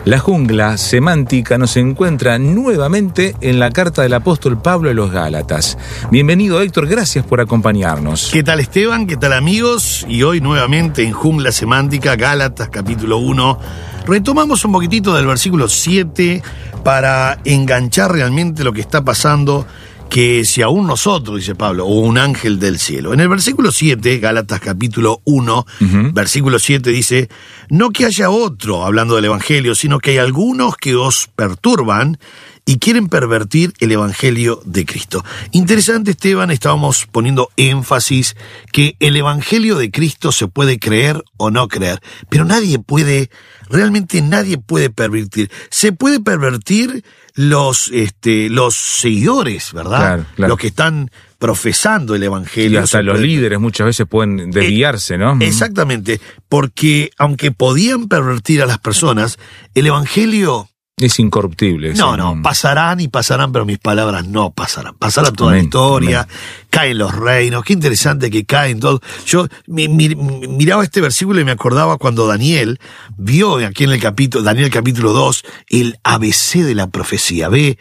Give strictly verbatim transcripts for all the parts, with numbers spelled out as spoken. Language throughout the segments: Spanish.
La jungla semántica nos encuentra nuevamente en la carta del apóstol Pablo a los Gálatas. Bienvenido, Héctor, gracias por acompañarnos. ¿Qué tal, Esteban? ¿Qué tal, amigos? Y hoy nuevamente en Jungla Semántica, Gálatas, capítulo uno. Retomamos un poquitito del versículo siete para enganchar realmente lo que está pasando, que si aún nosotros, dice Pablo, o un ángel del cielo. En el versículo siete, Gálatas capítulo uno, uh-huh. versículo siete dice, no que haya otro, hablando del evangelio, sino que hay algunos que os perturban y quieren pervertir el evangelio de Cristo. Interesante, Esteban, estábamos poniendo énfasis que el evangelio de Cristo se puede creer o no creer, pero nadie puede, realmente nadie puede pervertir. Se puede pervertir los, este, los seguidores, ¿verdad? Claro, claro. Los que están profesando el evangelio. Y hasta los puede... líderes muchas veces pueden desviarse, ¿no? Exactamente, porque aunque podían pervertir a las personas, el evangelio... es incorruptible. No, sí. no, pasarán y pasarán, pero mis palabras no pasarán. Pasará toda amén, la historia, amén. Caen los reinos, qué interesante que caen todos. Yo mi, mi, miraba este versículo y me acordaba cuando Daniel vio aquí en el capítulo, Daniel capítulo dos, el A B C de la profecía. Ve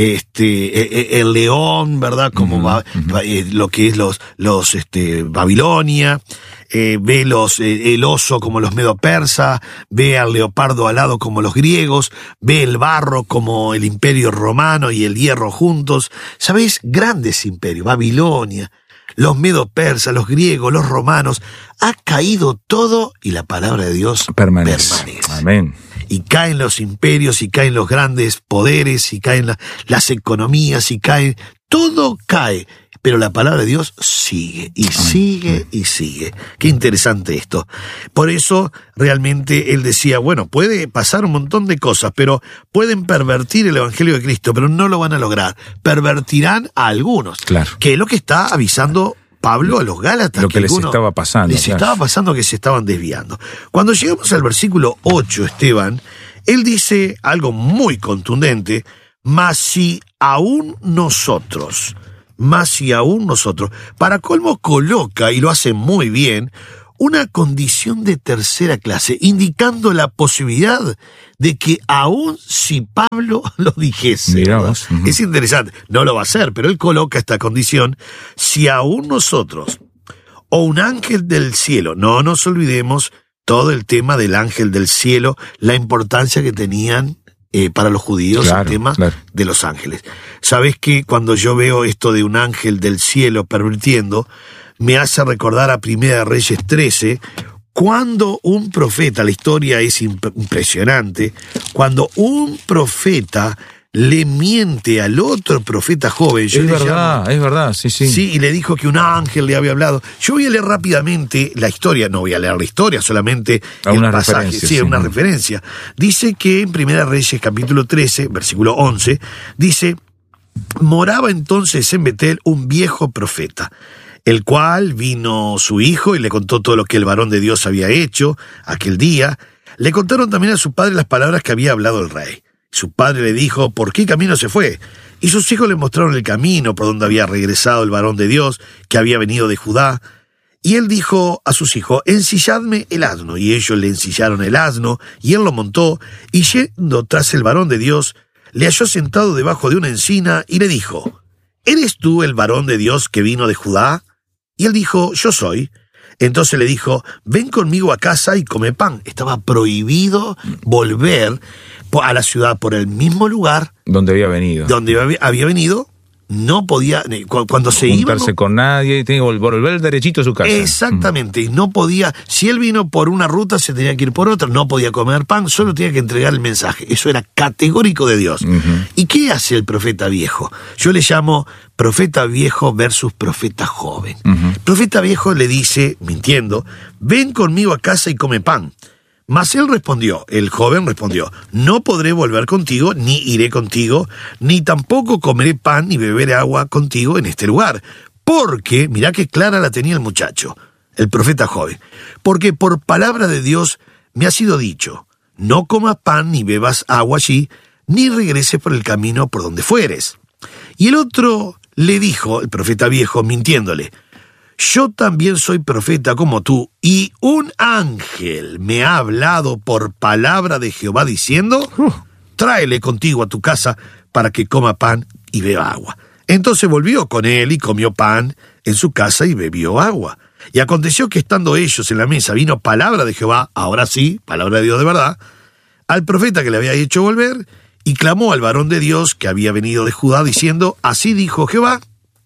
este, el león, ¿verdad? Como uh-huh, va, uh-huh. Eh, lo que es los, los este, Babilonia. Eh, ve los, eh, el oso como los medo-persas, ve al leopardo alado como los griegos, ve el barro como el imperio romano y el hierro juntos. ¿Sabéis? Grandes imperios, Babilonia, los medo-persas, los griegos, los romanos. Ha caído todo y la palabra de Dios permanece. permanece. Amén. Y caen los imperios, y caen los grandes poderes, y caen la, las economías, y caen... Todo cae. Pero la palabra de Dios sigue, y sigue, y sigue. Qué interesante esto. Por eso, realmente, él decía, bueno, puede pasar un montón de cosas, pero pueden pervertir el evangelio de Cristo, pero no lo van a lograr. Pervertirán a algunos. Claro. Que es lo que está avisando Pablo a los Gálatas. Lo que, que les estaba pasando. Les claro. estaba pasando que se estaban desviando. Cuando llegamos al versículo ocho, Esteban, él dice algo muy contundente, mas si aún nosotros... Más si aún nosotros. Para colmo coloca, y lo hace muy bien, una condición de tercera clase, indicando la posibilidad de que aún si Pablo lo dijese. Mirá vos, uh-huh. Es interesante, no lo va a hacer, pero él coloca esta condición, si aún nosotros, o un ángel del cielo, no nos olvidemos todo el tema del ángel del cielo, la importancia que tenían Eh, para los judíos, claro, el tema claro. de los ángeles. ¿Sabes que cuando yo veo esto de un ángel del cielo pervirtiendo, me hace recordar a Primera de Reyes trece, cuando un profeta, la historia es imp- impresionante, cuando un profeta le miente al otro profeta joven. Yo es le verdad, llamo, es verdad, sí, sí. Sí, y le dijo que un ángel le había hablado. Yo voy a leer rápidamente la historia, no voy a leer la historia, solamente a el una pasaje. referencia. Sí, sí, una sí. referencia. Dice que en Primera Reyes, capítulo trece, versículo once, dice, moraba entonces en Betel un viejo profeta, el cual vino su hijo y le contó todo lo que el varón de Dios había hecho aquel día. Le contaron también a su padre las palabras que había hablado el rey. Su padre le dijo, ¿por qué camino se fue? Y sus hijos le mostraron el camino por donde había regresado el varón de Dios, que había venido de Judá. Y él dijo a sus hijos, ensilladme el asno. Y ellos le ensillaron el asno, y él lo montó, y yendo tras el varón de Dios, le halló sentado debajo de una encina, y le dijo, ¿eres tú el varón de Dios que vino de Judá? Y él dijo, yo soy. Entonces le dijo, ven conmigo a casa y come pan. Estaba prohibido volver a la ciudad por el mismo lugar donde había venido. Donde había venido, no podía, cuando se iba... juntarse no, con nadie, tenía que volver derechito a su casa. Exactamente, y no podía, si él vino por una ruta, se tenía que ir por otra, no podía comer pan, solo tenía que entregar el mensaje. Eso era categórico de Dios. Uh-huh. ¿Y qué hace el profeta viejo? Yo le llamo profeta viejo versus profeta joven. Uh-huh. El profeta viejo le dice, mintiendo, ven conmigo a casa y come pan. Mas él respondió, el joven respondió, no podré volver contigo, ni iré contigo, ni tampoco comeré pan ni beberé agua contigo en este lugar. Porque, mirá qué clara la tenía el muchacho, el profeta joven, porque por palabra de Dios me ha sido dicho, no comas pan ni bebas agua allí, ni regreses por el camino por donde fueres. Y el otro le dijo, el profeta viejo, mintiéndole, yo también soy profeta como tú, y un ángel me ha hablado por palabra de Jehová diciendo, uh. tráele contigo a tu casa para que coma pan y beba agua. Entonces volvió con él y comió pan en su casa y bebió agua. Y aconteció que estando ellos en la mesa vino palabra de Jehová, ahora sí, palabra de Dios de verdad, al profeta que le había hecho volver, y clamó al varón de Dios que había venido de Judá, diciendo, así dijo Jehová,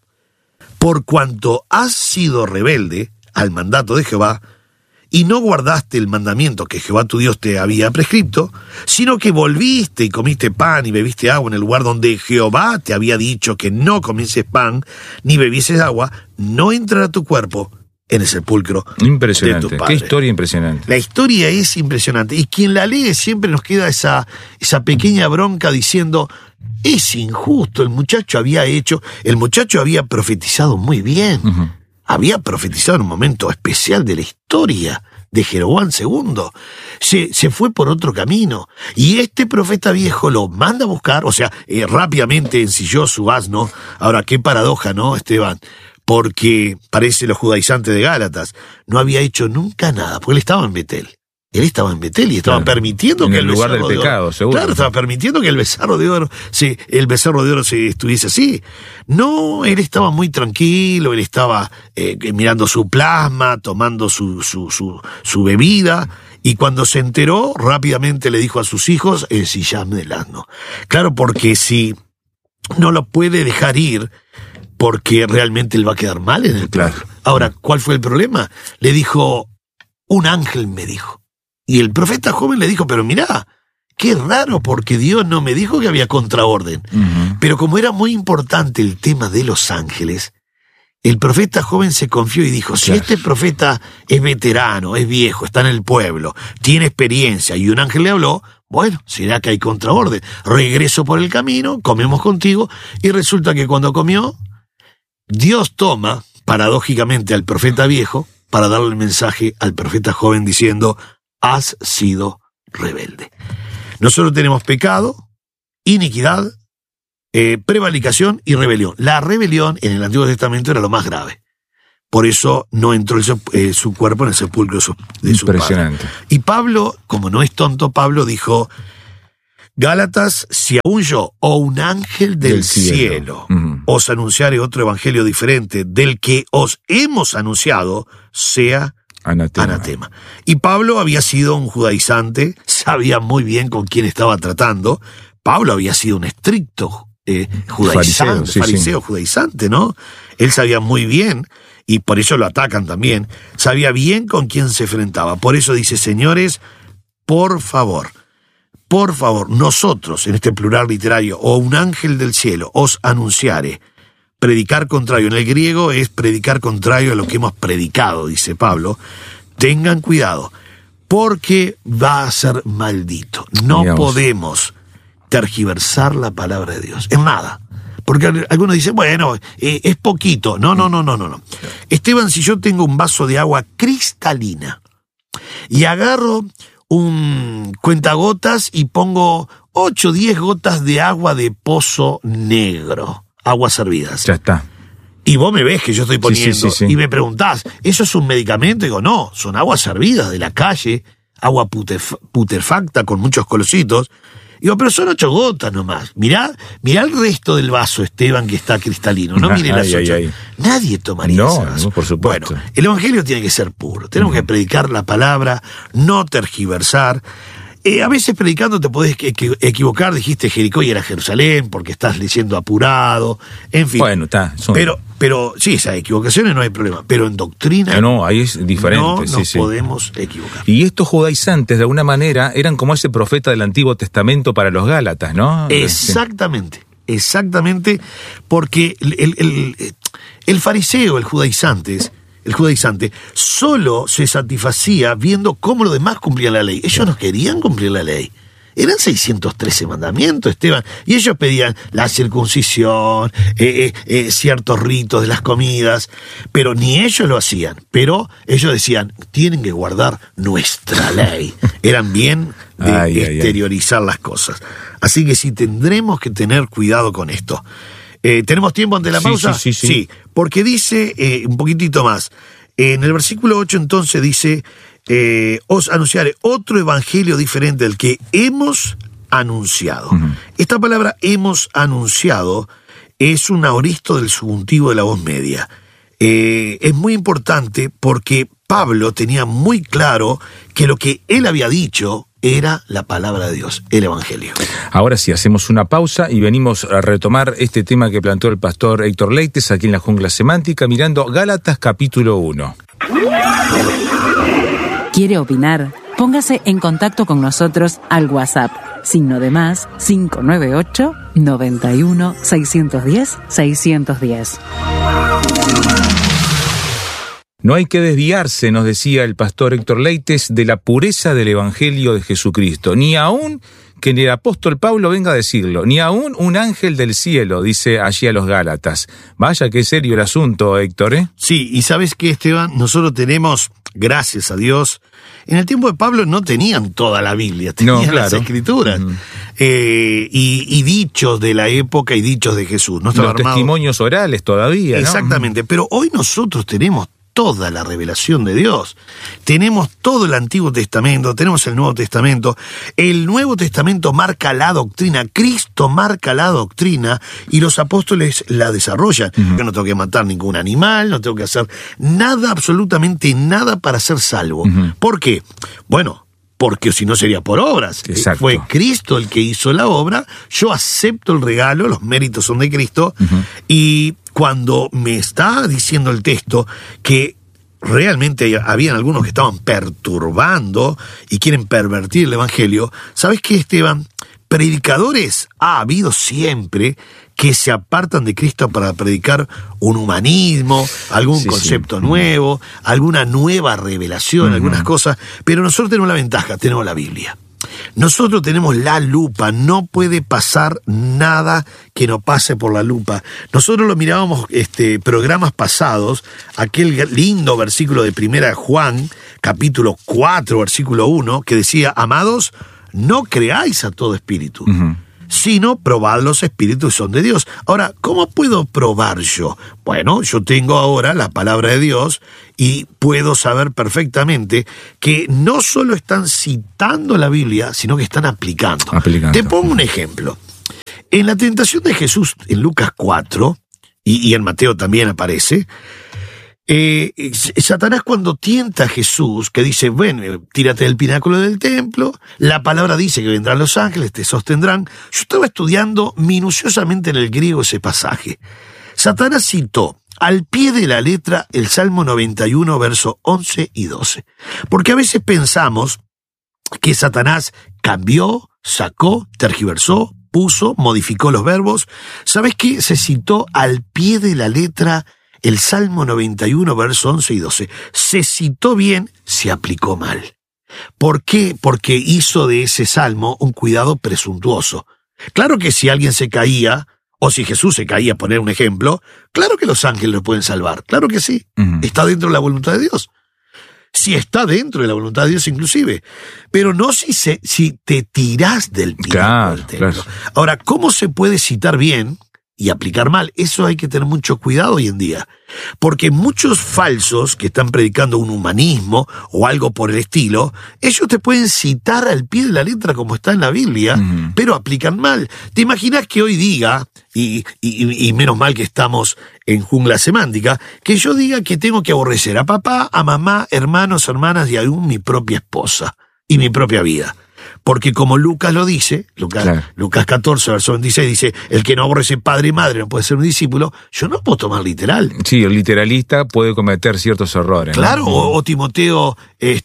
por cuanto has sido rebelde al mandato de Jehová, y no guardaste el mandamiento que Jehová tu Dios te había prescripto, sino que volviste y comiste pan y bebiste agua en el lugar donde Jehová te había dicho que no comieses pan ni bebieses agua, no entrará tu cuerpo en el sepulcro impresionante. De tu padre. Qué historia impresionante. La historia es impresionante, y quien la lee siempre nos queda esa, esa pequeña bronca diciendo, es injusto, el muchacho había hecho, el muchacho había profetizado muy bien. Uh-huh. Había profetizado en un momento especial de la historia de Jeroboam segundo. Se, se fue por otro camino. Y este profeta viejo lo manda a buscar, o sea, eh, rápidamente ensilló su asno. Ahora, qué paradoja, ¿no, Esteban? Porque parece los judaizantes de Gálatas. No había hecho nunca nada, porque él estaba en Betel. Él estaba en Betel y estaba claro, permitiendo en que el, el lugar del de pecado, oro, seguro. Claro, estaba permitiendo que el becerro de oro, sí, el becerro de oro se estuviese así. No, él estaba muy tranquilo, él estaba eh, mirando su plasma, tomando su, su, su, su bebida, y cuando se enteró, rápidamente le dijo a sus hijos, ensillame del asno. Claro, porque si no lo puede dejar ir, porque realmente él va a quedar mal en el plan. Claro. Ahora, ¿cuál fue el problema? Le dijo, un ángel me dijo. Y el profeta joven le dijo, pero mirá, qué raro, porque Dios no me dijo que había contraorden. Uh-huh. Pero como era muy importante el tema de los ángeles, el profeta joven se confió y dijo, si este profeta es veterano, es viejo, está en el pueblo, tiene experiencia, y un ángel le habló, bueno, será que hay contraorden. Regreso por el camino, comemos contigo, y resulta que cuando comió, Dios toma, paradójicamente, al profeta viejo para darle el mensaje al profeta joven diciendo, has sido rebelde. Nosotros tenemos pecado, iniquidad, eh, prevaricación y rebelión. La rebelión en el Antiguo Testamento era lo más grave. Por eso no entró el, eh, su cuerpo en el sepulcro de su, de su padre. Impresionante. Y Pablo, como no es tonto, Pablo dijo, Gálatas, si aún yo o un ángel del, del cielo, cielo uh-huh. os anunciare otro evangelio diferente del que os hemos anunciado, sea Anatema. Anatema. Y Pablo había sido un judaizante, sabía muy bien con quién estaba tratando. Pablo había sido un estricto eh, judaizante, fariseo, sí, fariseo sí. judaizante, ¿no? Él sabía muy bien, y por eso lo atacan también, sabía bien con quién se enfrentaba. Por eso dice, señores, por favor, por favor, nosotros, en este plural literario, o un ángel del cielo, os anunciare. Predicar contrario, en el griego es predicar contrario a lo que hemos predicado, dice Pablo. Tengan cuidado, porque va a ser maldito. No Digamos. podemos tergiversar la palabra de Dios, en nada. Porque algunos dicen, bueno, eh, es poquito. No, no, no, no, no, no. Esteban, si yo tengo un vaso de agua cristalina y agarro un cuentagotas y pongo ocho o diez gotas de agua de pozo negro, aguas hervidas. Ya está. Y vos me ves que yo estoy poniendo, sí, sí, sí, sí. y me preguntás, ¿eso es un medicamento? Y digo, no, son aguas hervidas de la calle, agua putef- putrefacta con muchos colorcitos. Digo, pero son ocho gotas nomás. Mirá, mirá el resto del vaso, Esteban, que está cristalino. No mire las ocho. Ay, ay. Nadie tomaría no, ese vaso. No, por supuesto. Bueno, el evangelio tiene que ser puro. Tenemos uh-huh. que predicar la palabra, no tergiversar. Eh, a veces predicando te podés equ- equivocar, dijiste Jericó y era Jerusalén, porque estás leyendo apurado, en fin. Bueno, está. Son... Pero, pero sí, esas equivocaciones no hay problema, pero en doctrina no, no ahí es diferente. No sí, nos sí. podemos equivocar. Y estos judaizantes, de alguna manera, eran como ese profeta del Antiguo Testamento para los Gálatas, ¿no? Exactamente, exactamente, porque el, el, el, el fariseo, el judaizante, el judaizante, solo se satisfacía viendo cómo los demás cumplían la ley. Ellos no querían cumplir la ley. Eran seiscientos trece mandamientos, Esteban, y ellos pedían la circuncisión, eh, eh, eh, ciertos ritos de las comidas, pero ni ellos lo hacían. Pero ellos decían, tienen que guardar nuestra ley. Eran bien de ay, exteriorizar ay, ay. las cosas. Así que sí tendremos que tener cuidado con esto. Eh, ¿Tenemos tiempo ante la Sí, pausa? sí, sí, sí. Sí, porque dice eh, un poquitito más. En el versículo ocho entonces dice, eh, os anunciaré otro evangelio diferente del que hemos anunciado. Uh-huh. Esta palabra hemos anunciado es un aoristo del subjuntivo de la voz media. Eh, es muy importante porque Pablo tenía muy claro que lo que él había dicho era la palabra de Dios, el Evangelio. Ahora sí, hacemos una pausa y venimos a retomar este tema que planteó el pastor Héctor Leites aquí en la Jungla Semántica, mirando Gálatas capítulo uno. ¿Quiere opinar? Póngase en contacto con nosotros al WhatsApp, signo de más cinco nueve ocho, noventa y uno, seiscientos diez, seiscientos diez. No hay que desviarse, nos decía el pastor Héctor Leites, de la pureza del Evangelio de Jesucristo, ni aún que el apóstol Pablo venga a decirlo, ni aún un ángel del cielo, dice allí a los Gálatas. Vaya que serio el asunto, Héctor, ¿eh? Sí, y ¿sabes qué, Esteban? Nosotros tenemos, gracias a Dios, en el tiempo de Pablo no tenían toda la Biblia, tenían no, claro. las Escrituras. Uh-huh. Eh, y, y dichos de la época y dichos de Jesús. No Los armado. Testimonios orales todavía, ¿no? Exactamente, pero hoy nosotros tenemos toda la revelación de Dios. Tenemos todo el Antiguo Testamento, tenemos el Nuevo Testamento. El Nuevo Testamento marca la doctrina, Cristo marca la doctrina y los apóstoles la desarrollan. Uh-huh. Yo no tengo que matar ningún animal, no tengo que hacer nada, absolutamente nada para ser salvo. Uh-huh. ¿Por qué? Bueno, porque si no sería por obras. Exacto. Fue Cristo el que hizo la obra, yo acepto el regalo, los méritos son de Cristo, uh-huh. y cuando me está diciendo el texto que realmente habían algunos que estaban perturbando y quieren pervertir el Evangelio, ¿sabes qué, Esteban? Predicadores ha habido siempre que se apartan de Cristo para predicar un humanismo, algún sí, concepto sí. nuevo, alguna nueva revelación, uh-huh. algunas cosas, pero nosotros tenemos la ventaja, tenemos la Biblia. Nosotros tenemos la lupa, no puede pasar nada que no pase por la lupa. Nosotros lo mirábamos este, programas pasados, aquel lindo versículo de Primera de Juan, capítulo cuatro, versículo uno, que decía, amados, no creáis a todo espíritu, uh-huh. sino probad los espíritus que son de Dios. Ahora, ¿cómo puedo probar yo? Bueno, yo tengo ahora la palabra de Dios y puedo saber perfectamente que no solo están citando la Biblia, sino que están aplicando. aplicando. Te pongo un ejemplo. En la tentación de Jesús, en Lucas cuatro, y, y en Mateo también aparece, Eh, Satanás cuando tienta a Jesús, que dice, bueno, tírate del pináculo del templo, la palabra dice que vendrán los ángeles, te sostendrán. Yo estaba estudiando minuciosamente en el griego ese pasaje. Satanás citó al pie de la letra el Salmo noventa y uno, versos once y doce. Porque a veces pensamos que Satanás cambió, sacó, tergiversó, puso, modificó los verbos. ¿Sabes qué? Se citó al pie de la letra el Salmo noventa y uno, versos once y doce. Se citó bien, se aplicó mal. ¿Por qué? Porque hizo de ese salmo un cuidado presuntuoso. Claro que si alguien se caía, o si Jesús se caía, poner un ejemplo, claro que los ángeles lo pueden salvar, claro que sí. Uh-huh. Está dentro de la voluntad de Dios. Si está dentro de la voluntad de Dios inclusive. Pero no si, se, si te tirás del pináculo del templo. Claro. Ahora, ¿cómo se puede citar bien y aplicar mal? Eso hay que tener mucho cuidado hoy en día, porque muchos falsos que están predicando un humanismo o algo por el estilo, ellos te pueden citar al pie de la letra como está en la Biblia, uh-huh. pero aplican mal. ¿Te imaginas que hoy diga, y, y, y menos mal que estamos en Jungla Semántica, que yo diga que tengo que aborrecer a papá, a mamá, hermanos, hermanas y aún mi propia esposa y mi propia vida? Porque como Lucas lo dice, Lucas, claro. Lucas catorce, verso veintiséis, dice, el que no aborrece padre y madre no puede ser un discípulo, yo no puedo tomar literal. Sí, el literalista puede cometer ciertos errores. Claro, ¿no? o, o Timoteo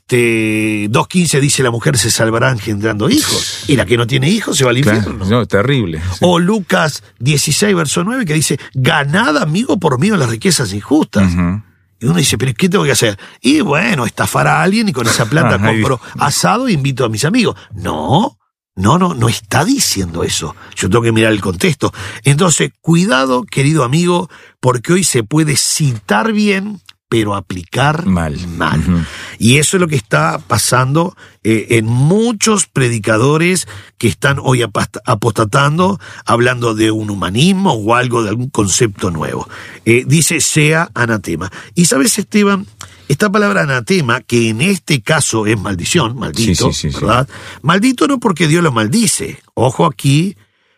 este, dos quince dice, la mujer se salvará engendrando hijos, y la que no tiene hijos se va al infierno. Claro, no, terrible. Sí. O Lucas dieciséis, verso nueve, que dice, ganad amigo por mí las riquezas injustas. Uh-huh. Y uno dice, ¿pero qué tengo que hacer? Y bueno, estafar a alguien y con esa plata compro asado e invito a mis amigos. No, no, no, no está diciendo eso. Yo tengo que mirar el contexto. Entonces, cuidado, querido amigo, porque hoy se puede citar bien, pero aplicar mal. mal. Uh-huh. Y eso es lo que está pasando eh, en muchos predicadores que están hoy apast- apostatando, hablando de un humanismo o algo de algún concepto nuevo. Eh, dice, sea anatema. Y sabes, Esteban, esta palabra anatema, que en este caso es maldición, maldito, sí, sí, sí, ¿verdad? Sí. Maldito no porque Dios lo maldice. Ojo aquí,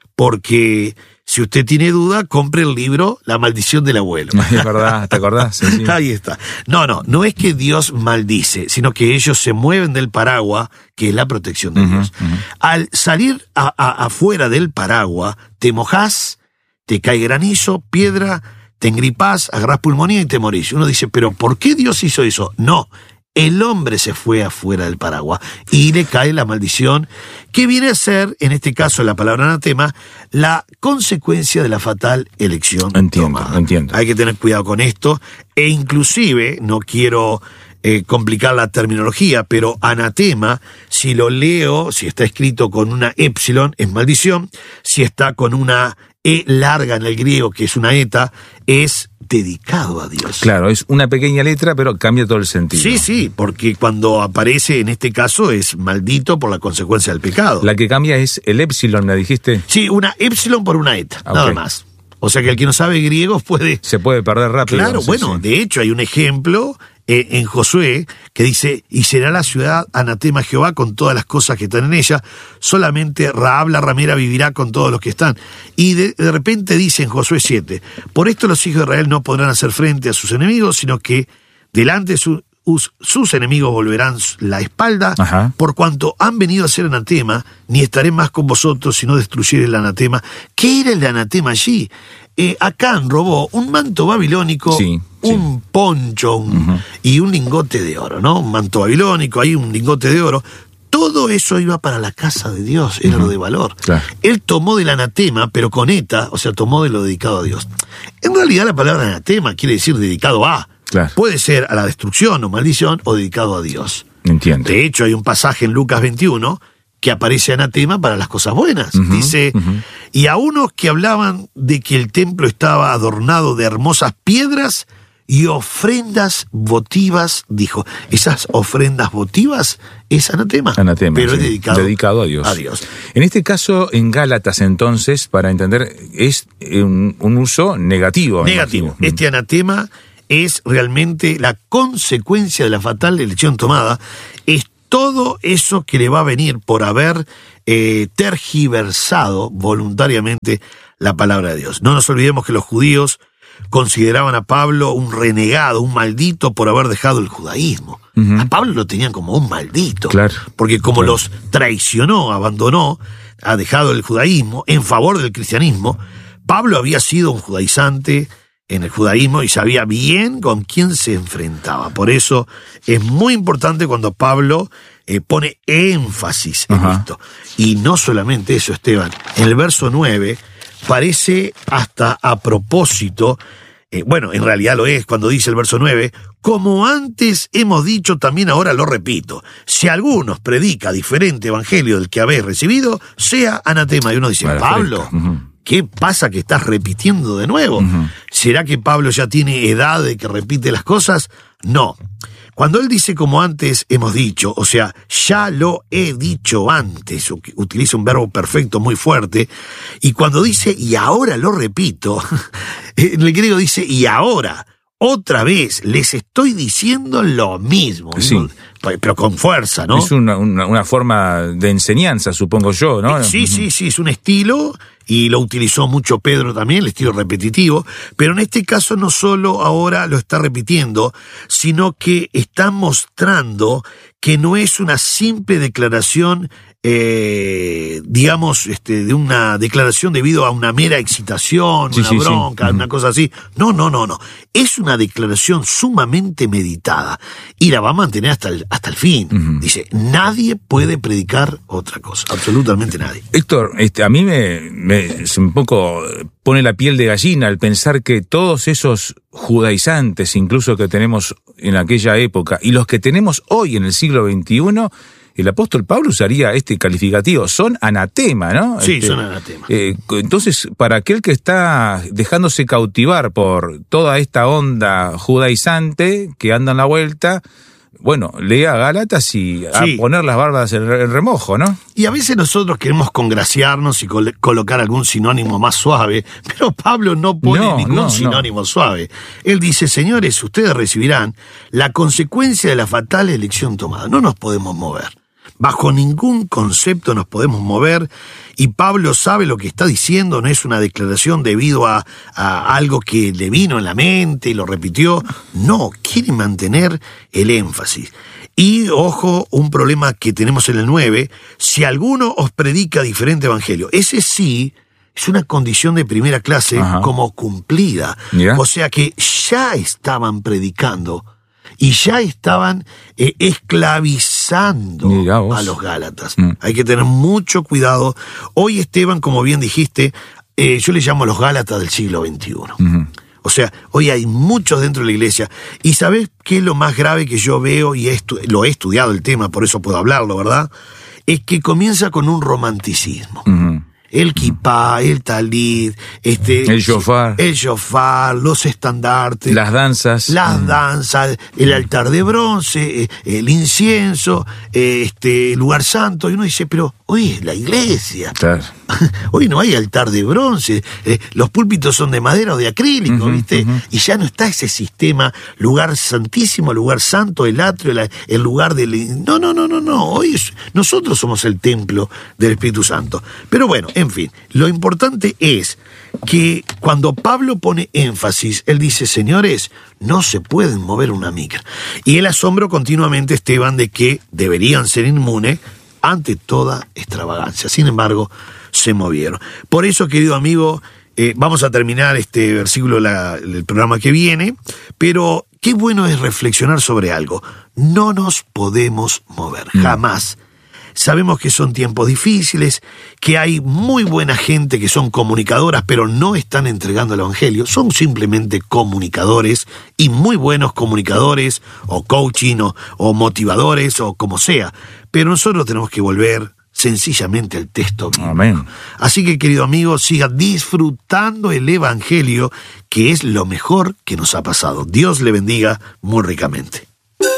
porque si usted tiene duda, compre el libro La maldición del abuelo. Es verdad, ¿te acordás? Sí, sí. Ahí está. No, no, no es que Dios maldice, sino que ellos se mueven del paraguas, que es la protección de uh-huh, Dios. Uh-huh. Al salir a, a, afuera del paraguas, te mojás, te cae granizo, piedra, te engripás, agarrás pulmonía y te morís. Uno dice, ¿pero por qué Dios hizo eso? No. El hombre se fue afuera del paraguas y le cae la maldición, que viene a ser, en este caso la palabra anatema, la consecuencia de la fatal elección entiendo, tomada. Entiendo. Hay que tener cuidado con esto, e inclusive, no quiero eh, complicar la terminología, pero anatema, si lo leo, si está escrito con una épsilon, es maldición, si está con una E larga en el griego, que es una eta, es dedicado a Dios. Claro, es una pequeña letra, pero cambia todo el sentido. Sí, sí, porque cuando aparece en este caso es maldito por la consecuencia del pecado. La que cambia es el épsilon, ¿me dijiste? Sí, una épsilon por una eta, okay. Nada más. O sea que el que no sabe griego puede... Se puede perder rápido. Claro, sí, bueno, sí. De hecho hay un ejemplo eh, en Josué que dice, y será la ciudad anatema a Jehová con todas las cosas que están en ella, solamente Rahab la ramera vivirá con todos los que están. Y de, de repente dice en Josué siete, por esto los hijos de Israel no podrán hacer frente a sus enemigos, sino que delante de su, us, sus enemigos volverán la espalda, Ajá. por cuanto han venido a ser anatema, ni estaré más con vosotros si no destruyere el anatema. ¿Qué era el anatema allí? Eh, Acán robó un manto babilónico, sí, un sí. poncho un, uh-huh. y un lingote de oro, ¿no? Un manto babilónico, ahí un lingote de oro. Todo eso iba para la casa de Dios, era uh-huh. lo de valor. Claro. Él tomó del anatema, pero con eta, o sea, tomó de lo dedicado a Dios. En realidad la palabra anatema quiere decir dedicado a. Claro. Puede ser a la destrucción o maldición o dedicado a Dios. Entiendo. De hecho, hay un pasaje en Lucas veintiuno que aparece anatema para las cosas buenas. Uh-huh, Dice, uh-huh. y a unos que hablaban de que el templo estaba adornado de hermosas piedras y ofrendas votivas, dijo, esas ofrendas votivas es anatema, anatema pero sí. es dedicado, dedicado a Dios. a Dios. En este caso, en Gálatas, entonces, para entender, es un, un uso negativo. Negativo. Este anatema es realmente la consecuencia de la fatal elección tomada, es todo eso que le va a venir por haber eh, tergiversado voluntariamente la palabra de Dios. No nos olvidemos que los judíos consideraban a Pablo un renegado, un maldito por haber dejado el judaísmo. Uh-huh. A Pablo lo tenían como un maldito, claro, porque como claro. los traicionó, abandonó, ha dejado el judaísmo en favor del cristianismo. Pablo había sido un judaizante en el judaísmo y sabía bien con quién se enfrentaba. Por eso es muy importante cuando Pablo eh, pone énfasis en Ajá. esto. Y no solamente eso, Esteban. En el verso nueve parece hasta a propósito, eh, bueno, en realidad lo es cuando dice el verso nueve, como antes hemos dicho, también ahora lo repito, si alguno predica diferente evangelio del que habéis recibido, sea anatema. Y uno dice, Para Pablo, uh-huh. ¿qué pasa que estás repitiendo de nuevo? Uh-huh. ¿Será que Pablo ya tiene edad de que repite las cosas? No. Cuando él dice como antes hemos dicho, o sea, ya lo he dicho antes, utiliza un verbo perfecto muy fuerte, y cuando dice y ahora lo repito, en el griego dice y ahora, otra vez, les estoy diciendo lo mismo, sí. ¿no? Pero con fuerza, ¿no? Es una, una, una forma de enseñanza, supongo yo, ¿no? Sí, uh-huh. sí, sí, es un estilo, y lo utilizó mucho Pedro también, el estilo repetitivo, pero en este caso no solo ahora lo está repitiendo, sino que está mostrando que no es una simple declaración, eh, digamos, este, de una declaración debido a una mera excitación, sí, una sí, bronca, sí. una cosa así. No, no, no, no. Es una declaración sumamente meditada y la va a mantener hasta el, hasta el fin. Uh-huh. Dice, nadie puede predicar otra cosa, absolutamente nadie. Héctor, este, a mí me, me un poco pone la piel de gallina al pensar que todos esos judaizantes, incluso que tenemos en aquella época, y los que tenemos hoy en el siglo veintiuno, el apóstol Pablo usaría este calificativo, son anatema, ¿no? Sí, este, son anatema. Eh, entonces, para aquel que está dejándose cautivar por toda esta onda judaizante que anda en la vuelta, bueno, lea Gálatas y a Sí. poner las barbas en re- en remojo, ¿no? Y a veces nosotros queremos congraciarnos y col- colocar algún sinónimo más suave, pero Pablo no pone No, ningún no, no. sinónimo suave. Él dice, señores, ustedes recibirán la consecuencia de la fatal elección tomada. No nos podemos mover. Bajo ningún concepto nos podemos mover, y Pablo sabe lo que está diciendo, no es una declaración debido a, a algo que le vino en la mente y lo repitió. No, quiere mantener el énfasis. Y, ojo, un problema que tenemos en el nueve, si alguno os predica diferente evangelio, ese sí es una condición de primera clase. Ajá. Como cumplida. Mira. O sea que ya estaban predicando y ya estaban eh, esclavizando a los Gálatas. Mm. Hay que tener mucho cuidado. Hoy, Esteban, como bien dijiste, eh, yo le llamo a los Gálatas del siglo veintiuno. Uh-huh. O sea, hoy hay muchos dentro de la iglesia. ¿Y sabés qué es lo más grave que yo veo? Y he estu- lo he estudiado el tema, por eso puedo hablarlo, ¿verdad? Es que comienza con un romanticismo. Uh-huh. El kipá, el talid, este, el shofar, el shofar, los estandartes, las danzas, las mm. danzas, el altar de bronce, el incienso, este, el lugar santo. Y uno dice, pero hoy es la iglesia. Claro. Hoy no hay altar de bronce, eh, los púlpitos son de madera o de acrílico, uh-huh, ¿viste? Uh-huh. Y ya no está ese sistema, lugar santísimo, lugar santo, el atrio, el, el lugar del... No, no, no, no, no. Hoy es, nosotros somos el templo del Espíritu Santo. Pero bueno, en fin, lo importante es que cuando Pablo pone énfasis, él dice, señores, no se pueden mover una mica. Y el asombro continuamente, Esteban, de que deberían ser inmunes ante toda extravagancia. Sin embargo, se movieron. Por eso, querido amigo, eh, vamos a terminar este versículo la, el programa que viene, pero qué bueno es reflexionar sobre algo. No nos podemos mover, mm. jamás. Sabemos que son tiempos difíciles, que hay muy buena gente que son comunicadoras, pero no están entregando el evangelio. Son simplemente comunicadores, y muy buenos comunicadores, o coaching, o, o motivadores, o como sea. Pero nosotros tenemos que volver sencillamente al texto bíblico. Amén. Así que, querido amigo, siga disfrutando el evangelio, que es lo mejor que nos ha pasado. Dios le bendiga muy ricamente.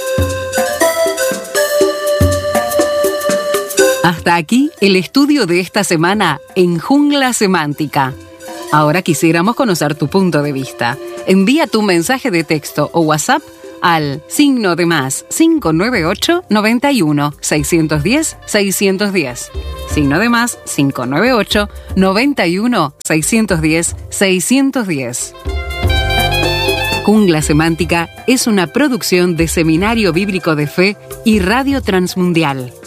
Hasta aquí el estudio de esta semana en Jungla Semántica. Ahora quisiéramos conocer tu punto de vista. Envía tu mensaje de texto o WhatsApp al signo de más cinco nueve ocho, noventa y uno, seiscientos diez, seiscientos diez. Signo de más cinco nueve ocho, noventa y uno, seiscientos diez, seiscientos diez. Jungla Semántica es una producción de Seminario Bíblico de Fe y Radio Transmundial.